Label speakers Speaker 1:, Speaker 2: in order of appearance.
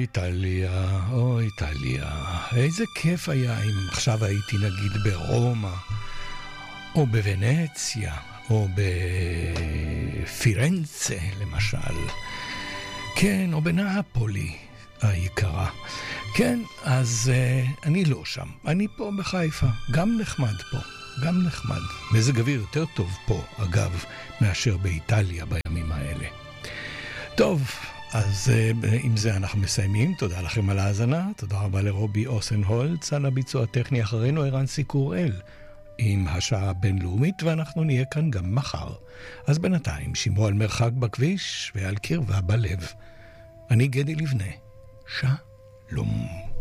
Speaker 1: איטליה, או איטליה. איזה כיף היה אם עכשיו הייתי נגיד ברומא, או בוונציה, או בפירנצה למשל. כן, או בנאפולי היקרה. כן, אז אני לא שם. אני פה בחיפה. גם נחמד פה. גם נחמד. מזג אוויר יותר טוב פה, אגב, מאשר באיטליה בימים האלה. טוב, אז עם זה אנחנו מסיימים. תודה לכם על ההאזנה. תודה רבה לרובי אוסנהולץ על הביצוע הטכני. אחרינו ערן סיקורל עם השעה הבינלאומית, ואנחנו נהיה כאן גם מחר. אז בינתיים שמרו על מרחק בכביש ועל קרבה בלב. אני גדי לבנה. שלום.